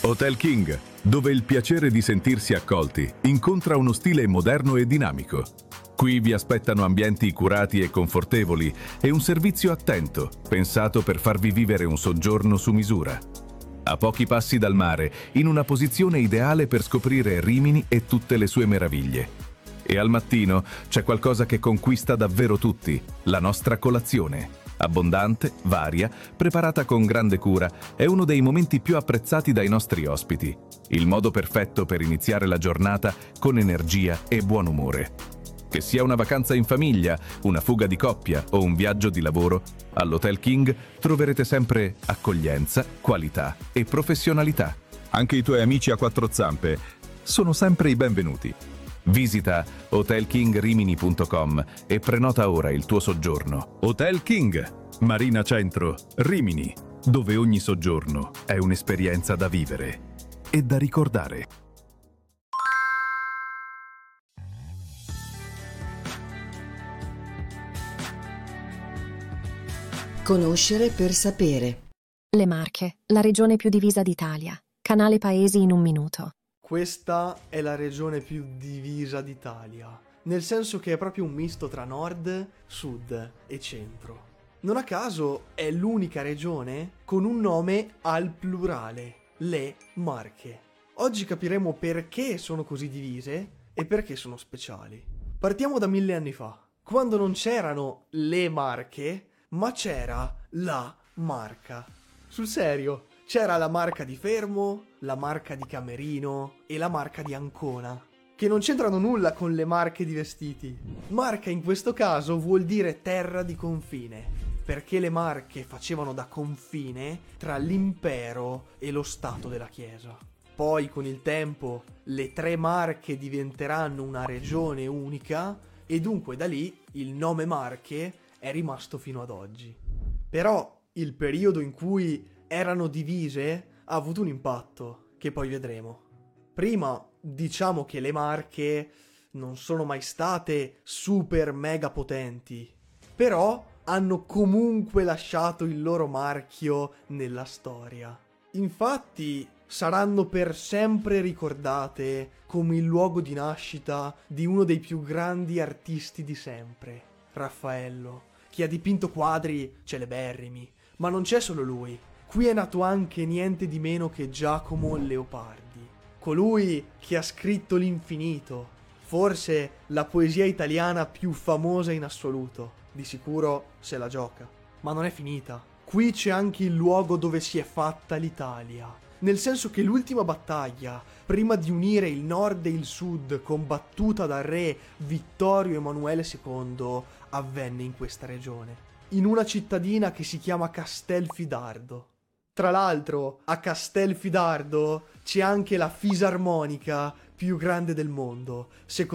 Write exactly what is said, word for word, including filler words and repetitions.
Hotel King, dove il piacere di sentirsi accolti incontra uno stile moderno e dinamico. Qui vi aspettano ambienti curati e confortevoli e un servizio attento, pensato per farvi vivere un soggiorno su misura. A pochi passi dal mare, in una posizione ideale per scoprire Rimini e tutte le sue meraviglie. E al mattino c'è qualcosa che conquista davvero tutti, la nostra colazione. Abbondante, varia, preparata con grande cura, è uno dei momenti più apprezzati dai nostri ospiti. Il modo perfetto per iniziare la giornata con energia e buon umore. Che sia una vacanza in famiglia, una fuga di coppia o un viaggio di lavoro, all'Hotel King troverete sempre accoglienza, qualità e professionalità. Anche i tuoi amici a quattro zampe sono sempre i benvenuti. Visita hotel king rimini punto com e prenota ora il tuo soggiorno. Hotel King, Marina Centro, Rimini, dove ogni soggiorno è un'esperienza da vivere e da ricordare. Conoscere per sapere. Le Marche, la regione più divisa d'Italia. Canale Paesi in un minuto. Questa è la regione più divisa d'Italia, nel senso che è proprio un misto tra nord, sud e centro. Non a caso è l'unica regione con un nome al plurale, le Marche. Oggi capiremo perché sono così divise e perché sono speciali. Partiamo da mille anni fa, quando non c'erano le Marche, ma c'era la Marca. Sul serio, c'era la Marca di Fermo, la Marca di Camerino e la Marca di Ancona, che non c'entrano nulla con le marche di vestiti. Marca in questo caso vuol dire terra di confine, perché le Marche facevano da confine tra l'impero e lo Stato della Chiesa. Poi con il tempo le tre Marche diventeranno una regione unica e dunque da lì il nome Marche è rimasto fino ad oggi. Però il periodo in cui erano divise ha avuto un impatto che poi vedremo. Prima diciamo che le Marche non sono mai state super mega potenti, però hanno comunque lasciato il loro marchio nella storia. Infatti saranno per sempre ricordate come il luogo di nascita di uno dei più grandi artisti di sempre, Raffaello, che ha dipinto quadri celeberrimi, ma non c'è solo lui. Qui è nato anche niente di meno che Giacomo Leopardi, colui che ha scritto l'infinito, forse la poesia italiana più famosa in assoluto. Di sicuro se la gioca, ma non è finita. Qui c'è anche il luogo dove si è fatta l'Italia, nel senso che l'ultima battaglia, prima di unire il nord e il sud, combattuta dal re Vittorio Emanuele secondo, avvenne in questa regione, in una cittadina che si chiama Castelfidardo. Tra l'altro, a Castelfidardo c'è anche la fisarmonica più grande del mondo, secondo